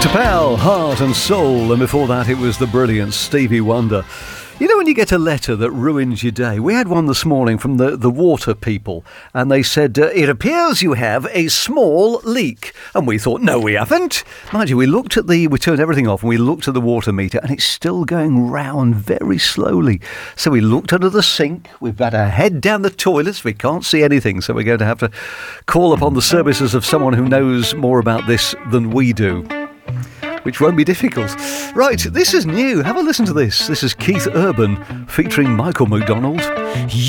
T'Pau, Heart and Soul, and before that it was the brilliant Stevie Wonder. You know when you get a letter that ruins your day? We had one this morning from the water people, and they said, it appears you have a small leak. And we thought, no, we haven't. Mind you, we turned everything off, and we looked at the water meter, and it's still going round very slowly. So we looked under the sink, we've had our head down the toilets, we can't see anything, so we're going to have to call upon the services of someone who knows more about this than we do. Which won't be difficult. Right, this is new. Have a listen to this. This is Keith Urban featuring Michael McDonald.